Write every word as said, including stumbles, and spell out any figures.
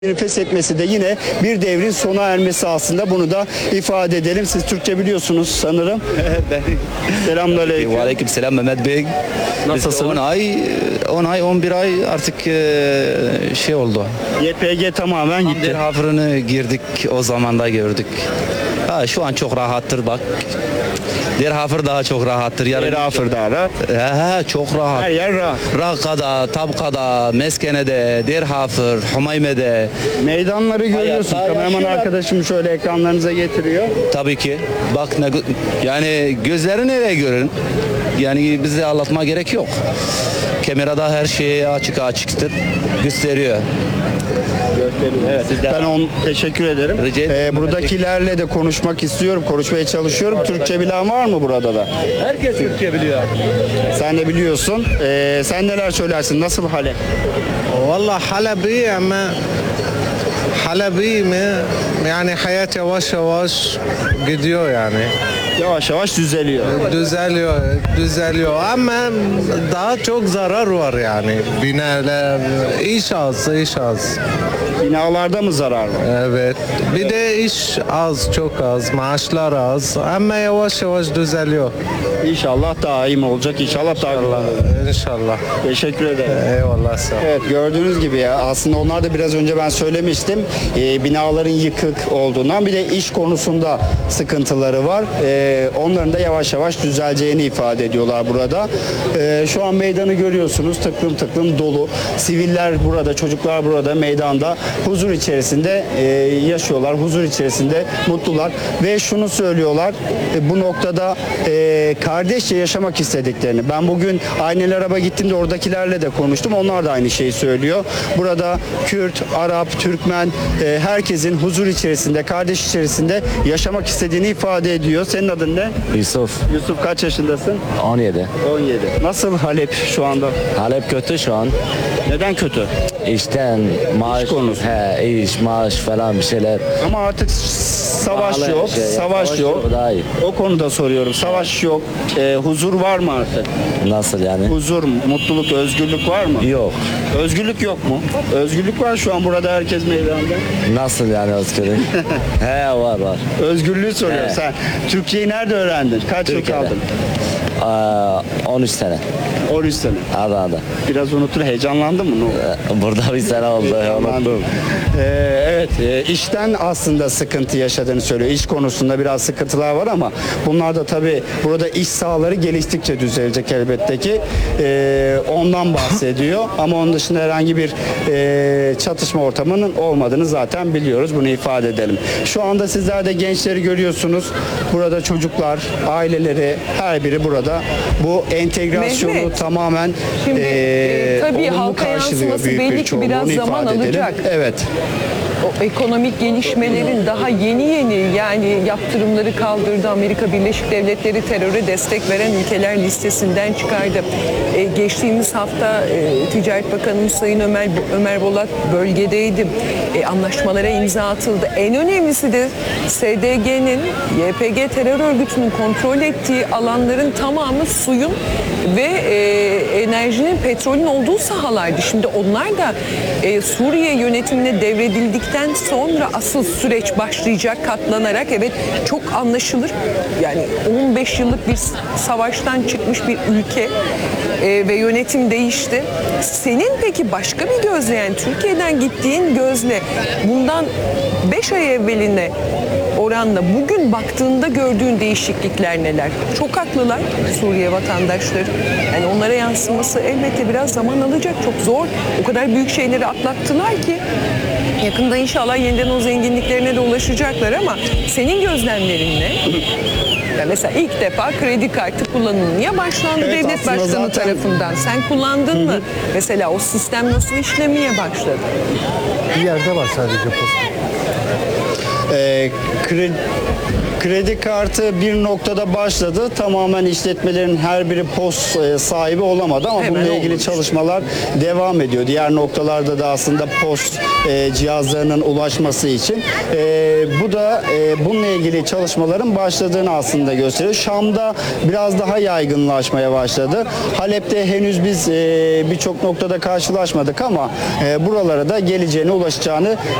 feshetmesi de yine bir devrin sona ermesi aslında, bunu da ifade edelim. Siz Türkçe biliyorsunuz sanırım. Selamünaleyküm. Aleyküm selam Mehmet Bey. Nasılsın? on ay, on ay, on bir ay artık e, şey oldu. Y P G tamamen gitti. Derhafırını girdik, o zaman da gördük. Ha, şu an çok rahattır bak. Derhafır daha çok rahattır. Yarın Derhafır da rahat. He, he, çok rahat. Her yer rahat. Rakka'da, Tabka'da, Meskene'de, Derhafır, Humayme'de. Meydanları görüyorsun. Hayır, Kameraman yaşıyorlar. arkadaşım şöyle ekranlarınıza getiriyor. Tabii ki. Bak ne, gö- yani gözleri nereye görün? Yani bize anlatma gerek yok. Kamerada her şey açık açıktır. Gösteriyor. Evet, Ben on teşekkür ederim. Rica ederim. Ee, buradakilerle de konuşmak istiyorum. Konuşmaya çalışıyorum. Türkçe bilen var mı burada da? Herkes Türkçe biliyor. Sen de biliyorsun. Ee, sen neler söylersin? Nasıl Halep? والله حلبي اما حلبي mi yani hayat yavaş yavaş gidiyor yani. Yavaş yavaş düzeliyor. Düzeliyor, düzeliyor ama daha çok zarar var yani. Binalar, iş az, iş az. Binalarda mı zarar var? Evet. Bir de iş az, çok az, maaşlar az ama yavaş yavaş düzeliyor. İnşallah daha iyi mi olacak? İnşallah daha iyi olur. İnşallah. Teşekkür ederim. Eyvallah sağ ol. Evet, gördüğünüz gibi ya aslında onlar da biraz önce ben söylemiştim, e, binaların yıkık olduğundan, bir de iş konusunda sıkıntıları var. E, onların da yavaş yavaş düzeleceğini ifade ediyorlar burada. E, şu an meydanı görüyorsunuz, tıklım tıklım dolu. Siviller burada, çocuklar burada meydanda huzur içerisinde e, yaşıyorlar, huzur içerisinde mutlular ve şunu söylüyorlar, e, bu noktada e, kardeşçe yaşamak istediklerini. Ben bugün Aynel Arab'a gittiğimde oradakilerle de konuştum. Onlar da aynı şeyi söylüyor. Burada Kürt, Arap, Türkmen, e, herkesin huzur içerisinde, kardeş içerisinde yaşamak istediğini ifade ediyor. Senin adın ne? Yusuf Yusuf, kaç yaşındasın? on yedi. on yedi. Nasıl Halep şu anda? Halep kötü şu an. Neden kötü? İşten maaş, konusu. he, iş, maaş falan bir şeyler. Ama artık savaş Pahalı yok, şey ya. savaş Savaş yok. yok, daha iyi. O konuda soruyorum. Savaş yok. E, huzur var mı artık? Nasıl yani? Huzur, mutluluk, özgürlük var mı? Yok. Özgürlük yok mu? Özgürlük var şu an, burada herkes meydanda. Nasıl yani özgürlük? He var var. Özgürlüğü soruyorum. He. Sen Türkçeyi nerede öğrendin? Kaç yıl Türkiye'de. kaldın? Aa, on üç sene. on üç sene. Adana'da. Biraz unutur, heyecanlandın mı? Ne oldu? Burada bir sene oldu. Unuttum. Ee, evet, e, işten aslında sıkıntı yaşadığını söylüyor. İş konusunda biraz sıkıntılar var ama bunlar da tabii burada iş sahaları geliştikçe düzelecek elbette ki. Ee, ondan bahsediyor ama onun dışında herhangi bir e, çatışma ortamının olmadığını zaten biliyoruz. Bunu ifade edelim. Şu anda sizler de gençleri görüyorsunuz. Burada çocuklar, aileleri, her biri burada. Bu entegrasyonu Mehmet, tamamen şimdi, e, e, tabii olumlu halka karşılıyor yansıması büyük belli bir ki çoğunluğunu biraz zaman ifade edelim. alacak. Evet. O ekonomik gelişmelerin daha yeni yeni, yani yaptırımları kaldırdı. Amerika Birleşik Devletleri teröre destek veren ülkeler listesinden çıkardı. Ee, geçtiğimiz hafta e, Ticaret Bakanımız Sayın Ömer Ömer Bolat bölgedeydi. E, anlaşmalara imza atıldı. En önemlisi de S D G'nin, Y P G terör örgütünün kontrol ettiği alanların tamamı suyun ve e, enerjinin, petrolün olduğu sahalardı. Şimdi onlar da e, Suriye yönetimine devredildikten sonra asıl süreç başlayacak katlanarak. Evet, çok anlaşılır. Yani on beş yıllık bir savaştan çıkmış bir ülke e, ve yönetim değişti. Senin peki başka bir gözle, yani Türkiye'den gittiğin gözle bundan beş ay evveline oranla bugün baktığında gördüğün değişiklikler neler? Çok haklılar Suriye vatandaşları. Yani onlara yansıması elbette biraz zaman alacak. Çok zor. O kadar büyük şeyleri atlattılar ki yakında inşallah yeniden o zenginliklerine de ulaşacaklar ama senin gözlemlerin ne? Ya mesela ilk defa kredi kartı kullanılmaya başlandı Evet, devlet aslında başkanı zaten- tarafından. Sen kullandın mı? Mesela o sistem nasıl işlemeye başladı? Bir yerde var sadece posta. E, kredi Kredi kartı bir noktada başladı. Tamamen işletmelerin her biri POS e, sahibi olamadı ama Hemen bununla ilgili olmadı. çalışmalar devam ediyor. Diğer noktalarda da aslında POS e, cihazlarının ulaşması için. E, bu da e, bununla ilgili çalışmaların başladığını aslında gösteriyor. Şam'da biraz daha yaygınlaşmaya başladı. Halep'te henüz biz e, birçok noktada karşılaşmadık ama e, buralara da geleceğine, ulaşacağını